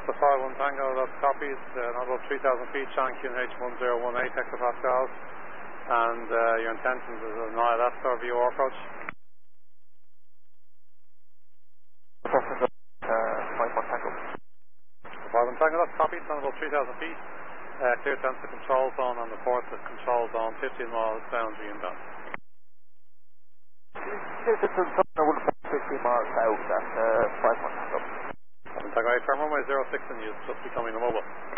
Alpha 51 Tango, that's copies, not about 3,000 feet, Sean QNH 1018 hectopascals, and your intentions is an ILS or VOR approach. 51 Tango. 51 Tango, that's copies, not about 3,000 feet, clear to enter control zone and report the control zone 15 miles boundary inbound. This is 15 miles south at 51 Tango. Tango 8, firm runway 06 and use, just becoming immobile.